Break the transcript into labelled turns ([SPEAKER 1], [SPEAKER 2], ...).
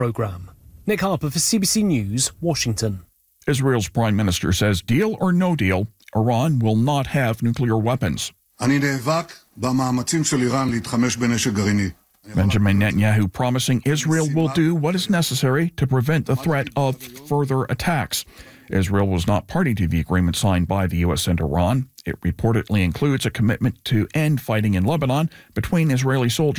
[SPEAKER 1] Programme. Nick Harper for CBC News, Washington.
[SPEAKER 2] Israel's prime minister says deal or no deal, Iran will not have nuclear weapons. Benjamin Netanyahu promising Israel will do what is necessary to prevent the threat of further attacks. Israel was not party to the agreement signed by the U.S. and Iran. It reportedly includes a commitment to end fighting in Lebanon between Israeli soldiers